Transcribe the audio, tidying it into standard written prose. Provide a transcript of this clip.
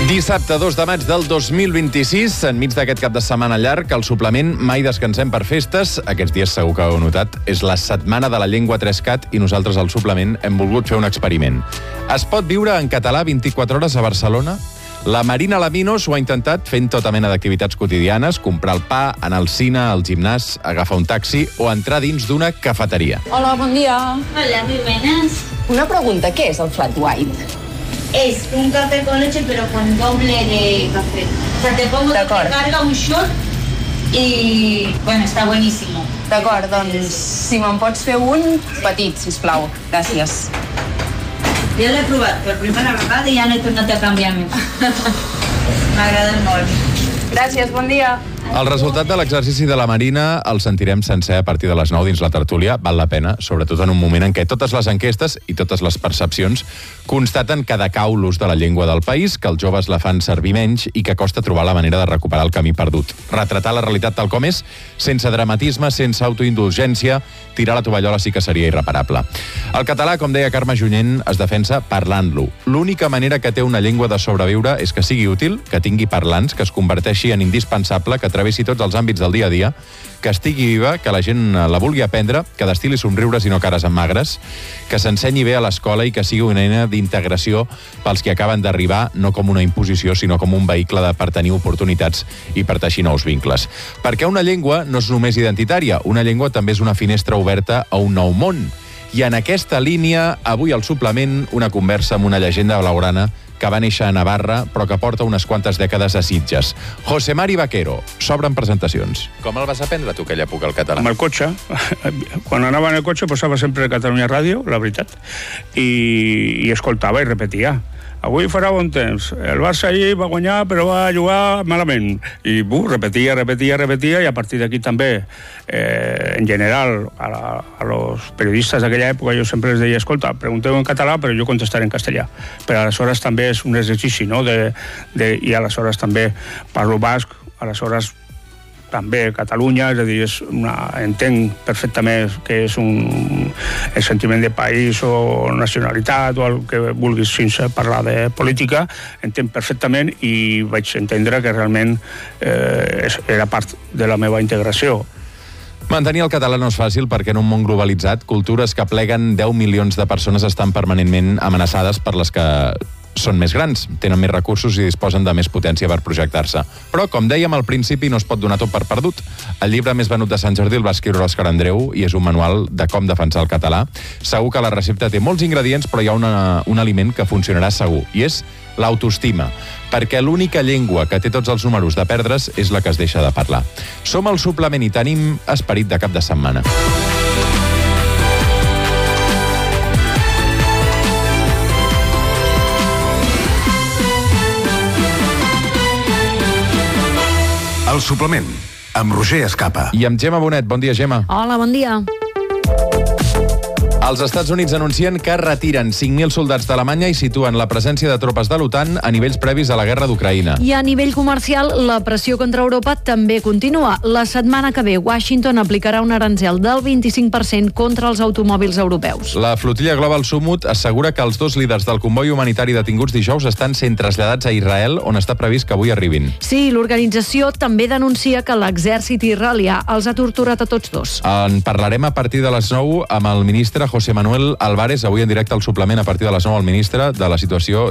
Dissabte 2 de maig del 2026, enmig d'aquest cap de setmana llarg, el suplement Mai descansem per festes, aquests dies segur que ho heu notat, és la setmana de la llengua 3CAT i nosaltres al suplement hem volgut fer un experiment. Es pot viure en català 24 hores a Barcelona? La Marina Laminos ho ha intentat fent tota mena d'activitats quotidianes, comprar el pa, anar al cine, al gimnàs, agafar un taxi o entrar dins d'una cafeteria. Hola, bon dia. Hola, muy buenas. Una pregunta, què és el flat white? Es un café con leche, pero con doble de café. O sea, te pongo de carga un shot y, bueno, está buenísimo. D'acord, doncs, si me'n pots fer un petit, sisplau. Gràcies. Jo l'he provat per primera vegada i ja no he tornat a canviar més. M'agrada molt. Gràcies, bon dia. El resultat de l'exercici de la Marina el sentirem sencer a partir de les 9 dins la tertúlia. Val la pena, sobretot en un moment en què totes les enquestes i totes les percepcions constaten que decau l'ús de la llengua del país, que els joves la fan servir menys i que costa trobar la manera de recuperar el camí perdut. Retratar la realitat tal com és, sense dramatisme, sense autoindulgència, tirar la tovallola sí que seria irreparable. El català, com deia Carme Junyent, es defensa parlant-lo. L'única manera que té una llengua de sobreviure és que sigui útil, que tingui parlants, que es converteixi en indispensable, que travessi tots els àmbits del dia a dia, que estigui viva, que la gent la vulgui aprendre, que destili somriures i no cares amb magres, que s'ensenyi bé a l'escola i que sigui una eina d'integració pels que acaben d'arribar, no com una imposició, sinó com un vehicle per tenir oportunitats i per teixir nous vincles. Perquè una llengua no és només identitària, una llengua també és una finestra oberta a un nou món. I en aquesta línia, avui al suplement, una conversa amb una llegenda blaugrana que va néixer a Navarra, però que porta unes quantes dècades a Sitges. José Mari Vaquero. S'obren presentacions. Com el vas aprendre tu, aquella època, el català? Amb el cotxe. Quan anava en el cotxe posava sempre Catalunya Ràdio, la veritat, i escoltava i repetia. Avui farà bon temps. El Barça ahir va guanyar, però va jugar malament. I repetia, i a partir d'aquí també, en general, a los periodistes d'aquella època jo sempre els deia, escolta, pregunteu en català, però jo contestaré en castellà. Però aleshores també és un exercici, no? I aleshores també parlo basc, aleshores també Catalunya, és a dir, entenc perfectament que és el sentiment de país o nacionalitat o el que vulguis sense parlar de política, entenc perfectament i vaig entendre que realment era part de la meva integració. Mantenir el català no és fàcil perquè en un món globalitzat, cultures que pleguen 10 milions de persones estan permanentment amenaçades per les que són més grans, tenen més recursos i disposen de més potència per projectar-se. Però, com dèiem al principi, no es pot donar tot per perdut. El llibre més venut de Sant Jordi el va escriure l'Òscar Andreu i és un manual de com defensar el català. Segur que la recepta té molts ingredients, però hi ha un aliment que funcionarà segur, i és l'autoestima, perquè l'única llengua que té tots els números de perdre's és la que es deixa de parlar. Som al suplement i tenim esperit de cap de setmana. El suplement, amb Roger Escapa. I amb Gemma Bonet. Bon dia, Gemma. Hola, bon dia. Els Estats Units anuncien que retiren 5.000 soldats d'Alemanya i situen la presència de tropes de l'OTAN a nivells previs a la guerra d'Ucraïna. I a nivell comercial, la pressió contra Europa també continua. La setmana que ve, Washington aplicarà un aranzel del 25% contra els automòbils europeus. La flotilla Global Summit assegura que els dos líders del comboi humanitari detinguts dijous estan sent traslladats a Israel, on està previst que avui arribin. Sí, l'organització també denuncia que l'exèrcit israelià els ha torturat a tots dos. En parlarem a partir de les 9 amb el ministre José Manuel Álvarez, avui en directe al suplement a partir de les 9 el ministre de la situació